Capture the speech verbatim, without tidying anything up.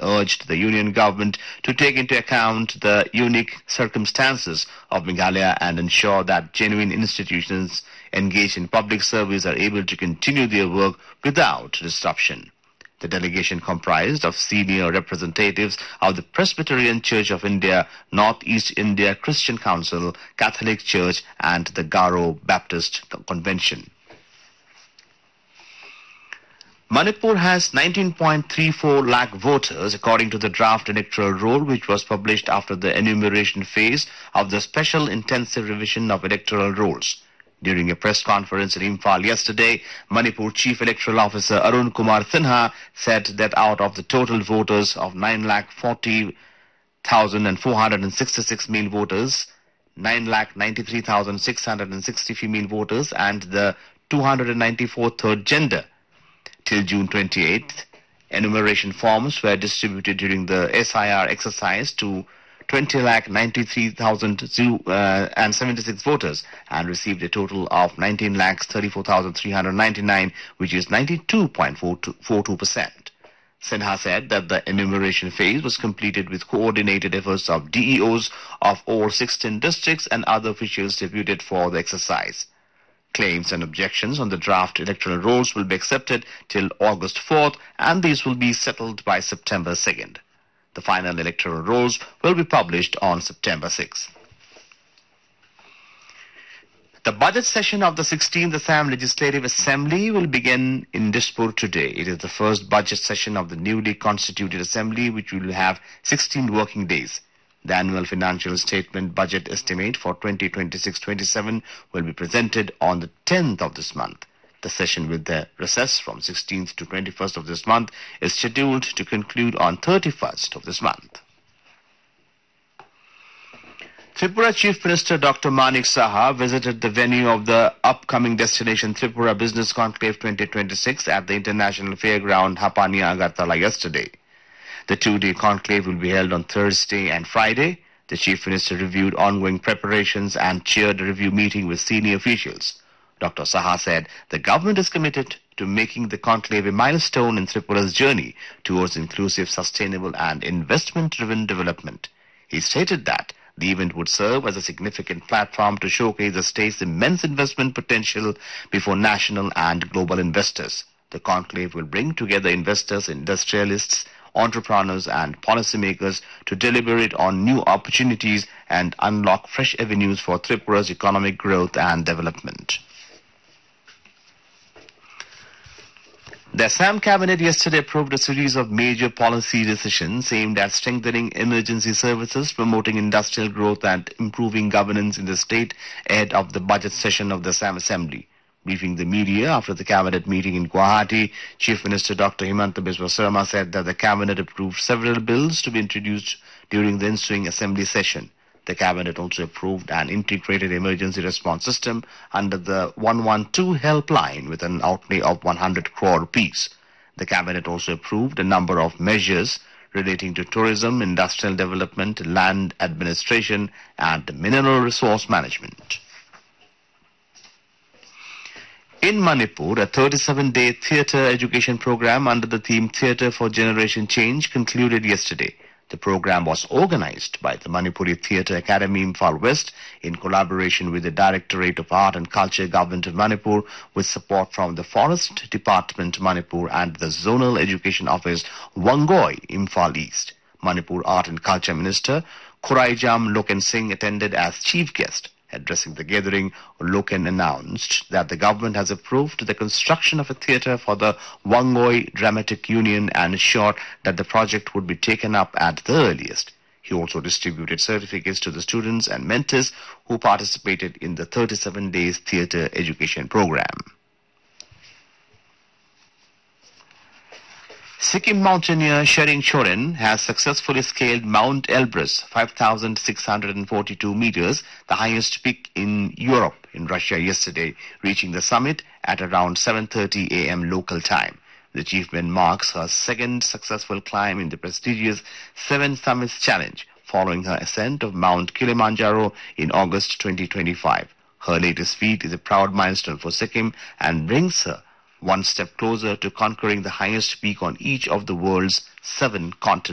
urged the union government to take into account the unique circumstances of Meghalaya and ensure that genuine institutions engaged in public service are able to continue their work without disruption. The delegation comprised of senior representatives of the Presbyterian Church of India, North East India Christian Council, Catholic Church and the Garo Baptist Convention. Manipur has nineteen point three four lakh voters according to the draft electoral roll which was published after the enumeration phase of the special intensive revision of electoral rolls. During a press conference in Imphal yesterday, Manipur Chief Electoral Officer Arun Kumar Sinha said that out of the total voters of nine lakh forty thousand four hundred sixty-six male voters, nine lakh ninety-three thousand six hundred sixty female voters and the two hundred ninety-four third gender. Till June twenty-eighth, enumeration forms were distributed during the S I R exercise to twenty lakh ninety-three thousand seventy-six voters and received a total of nineteen lakh thirty-four thousand three hundred ninety-nine, which is ninety-two point four two percent. Sinha said that the enumeration phase was completed with coordinated efforts of D E Os of all sixteen districts and other officials deputed for the exercise. Claims and objections on the draft electoral rolls will be accepted till August fourth and these will be settled by September second. The final electoral rolls will be published on September sixth. The budget session of the sixteenth Assam Legislative Assembly will begin in Dispur today. It is the first budget session of the newly constituted assembly which will have sixteen working days. The annual financial statement budget estimate for twenty twenty-six twenty-seven will be presented on the tenth of this month. The session with the recess from sixteenth to twenty-first of this month is scheduled to conclude on thirty-first of this month. Tripura Chief Minister Doctor Manik Saha visited the venue of the upcoming Destination Tripura Business Conclave twenty twenty-six at the International Fairground Hapania, Agartala yesterday. The two-day conclave will be held on Thursday and Friday. The Chief Minister reviewed ongoing preparations and chaired a review meeting with senior officials. Doctor Saha said the government is committed to making the conclave a milestone in Tripura's journey towards inclusive, sustainable and investment-driven development. He stated that the event would serve as a significant platform to showcase the state's immense investment potential before national and global investors. The conclave will bring together investors, industrialists, entrepreneurs and policymakers to deliberate on new opportunities and unlock fresh avenues for Tripura's economic growth and development. The Assam Cabinet yesterday approved a series of major policy decisions aimed at strengthening emergency services, promoting industrial growth and improving governance in the state ahead of the budget session of the Assam Assembly. Briefing the media after the cabinet meeting in Guwahati, Chief Minister Doctor Himanta Biswa Sarma said that the cabinet approved several bills to be introduced during the ensuing assembly session. The cabinet also approved an integrated emergency response system under the one one two helpline with an outlay of one hundred crore rupees. The cabinet also approved a number of measures relating to tourism, industrial development, land administration and mineral resource management. In Manipur, a thirty-seven day theatre education program under the theme Theatre for Generation Change concluded yesterday. The program was organized by the Manipuri Theatre Academy Imphal West in collaboration with the Directorate of Art and Culture Government of Manipur with support from the Forest Department Manipur and the Zonal Education Office Wangoi Imphal East. Manipur Art and Culture Minister Khuraijam Loken Singh attended as chief guest. Addressing the gathering, Loken announced that the government has approved the construction of a theatre for the Wangoi Dramatic Union and assured that the project would be taken up at the earliest. He also distributed certificates to the students and mentors who participated in the thirty-seven days theatre education program. Sikkim mountaineer Shering Choren has successfully scaled Mount Elbrus, five thousand six hundred forty-two meters, the highest peak in Europe, in Russia yesterday, reaching the summit at around seven thirty a m local time. The achievement marks her second successful climb in the prestigious Seven Summits Challenge, following her ascent of Mount Kilimanjaro in August twenty twenty-five. Her latest feat is a proud milestone for Sikkim and brings her one step closer to conquering the highest peak on each of the world's seven continents.